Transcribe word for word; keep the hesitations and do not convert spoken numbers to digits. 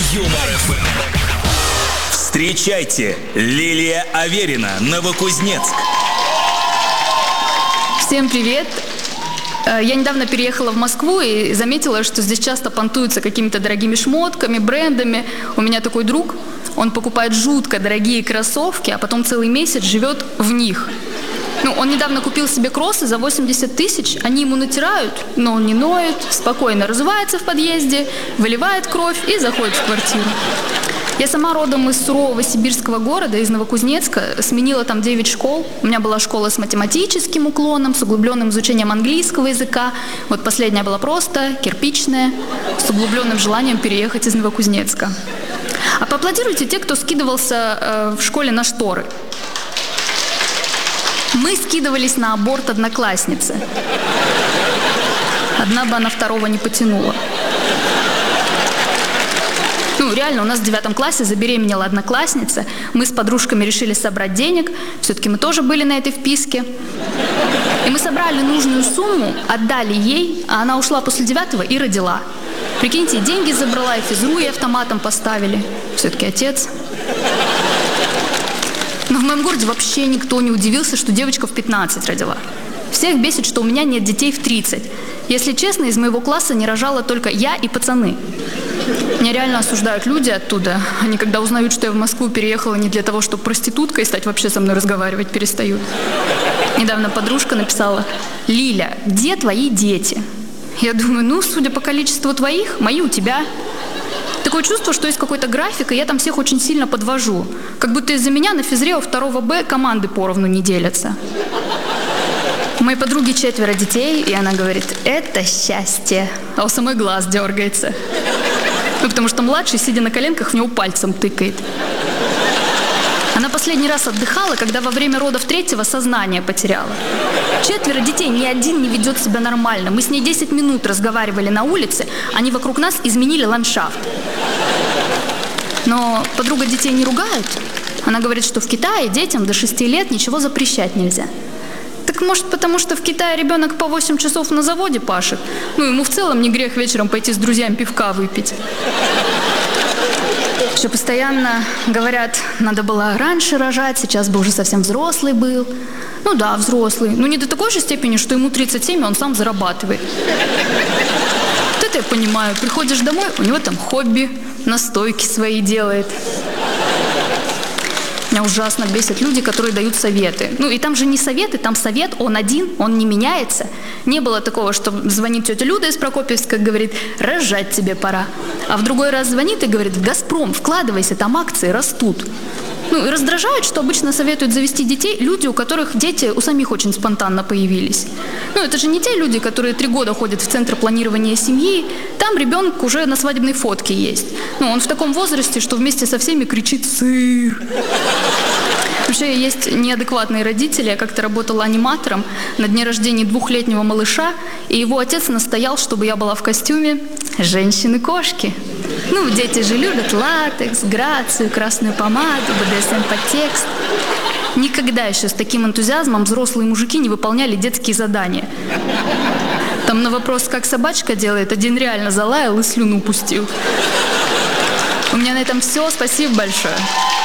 Юмор эф эм. Встречайте, Лилия Аверина, Новокузнецк. Всем привет! Я недавно переехала в Москву и заметила, что здесь часто понтуются какими-то дорогими шмотками, брендами. У меня такой друг, он покупает жутко дорогие кроссовки, а потом целый месяц живет в них. Ну, он недавно купил себе кроссы за восемьдесят тысяч, они ему натирают, но он не ноет, спокойно разувается в подъезде, выливает кровь и заходит в квартиру. Я сама родом из сурового сибирского города, из Новокузнецка, сменила там девять школ. У меня была школа с математическим уклоном, с углубленным изучением английского языка. Вот последняя была просто, кирпичная, с углубленным желанием переехать из Новокузнецка. А поаплодируйте те, кто скидывался э, в школе на шторы. Мы скидывались на аборт одноклассницы. Одна бы она второго не потянула. Ну, реально, у нас в девятом классе забеременела одноклассница. Мы с подружками решили собрать денег. Все-таки мы тоже были на этой вписке. И мы собрали нужную сумму, отдали ей, а она ушла после девятого и родила. Прикиньте, деньги забрала, и физру ей автоматом поставили. Все-таки отец. Но в моем городе вообще никто не удивился, что девочка в пятнадцать родила. Всех бесит, что у меня нет детей в тридцать. Если честно, из моего класса не рожала только я и пацаны. Меня реально осуждают люди оттуда. Они, когда узнают, что я в Москву переехала не для того, чтобы проституткой стать, вообще со мной разговаривать перестают. Недавно подружка написала: «Лиля, где твои дети?» Я думаю, ну, судя по количеству твоих, мои у тебя. Такое чувство, что есть какой-то график, и я там всех очень сильно подвожу. Как будто из-за меня на физре у второго Б команды поровну не делятся. У моей подруги четверо детей, и она говорит: это счастье. А у самой глаз дергается. Ну, потому что младший, сидя на коленках, в него пальцем тыкает. Она последний раз отдыхала, когда во время родов третьего сознание потеряла. Четверо детей, ни один не ведет себя нормально. Мы с ней десять минут разговаривали на улице, они вокруг нас изменили ландшафт. Но подруга детей не ругает. Она говорит, что в Китае детям до шести лет ничего запрещать нельзя. Так может, потому что в Китае ребенок по восемь часов на заводе пашет? Ну, ему в целом не грех вечером пойти с друзьями пивка выпить. Еще постоянно говорят, надо было раньше рожать, сейчас бы уже совсем взрослый был. Ну да, взрослый. Но не до такой же степени, что ему тридцать семь, и он сам зарабатывает. Вот это я понимаю. Приходишь домой, у него там хобби, настойки свои делает. Меня ужасно бесят люди, которые дают советы. Ну и там же не советы, там совет, он один, он не меняется. Не было такого, что звонит тетя Люда из Прокопьевска, говорит: рожать тебе пора. А в другой раз звонит и говорит: в «Газпром» вкладывайся, там акции растут. Ну и раздражает, что обычно советуют завести детей люди, у которых дети у самих очень спонтанно появились. Ну это же не те люди, которые три года ходят в центр планирования семьи, там ребенок уже на свадебной фотке есть. Ну он в таком возрасте, что вместе со всеми кричит «сыр». Вообще есть неадекватные родители. Я как-то работала аниматором на дне рождения двухлетнего малыша, и его отец настоял, чтобы я была в костюме женщины-кошки. Ну, дети же любят латекс, грацию, красную помаду, бэ дэ эс эм-подтекст. Никогда еще с таким энтузиазмом взрослые мужики не выполняли детские задания. Там на вопрос, как собачка делает, один реально залаял и слюну пустил. У меня на этом все. Спасибо большое.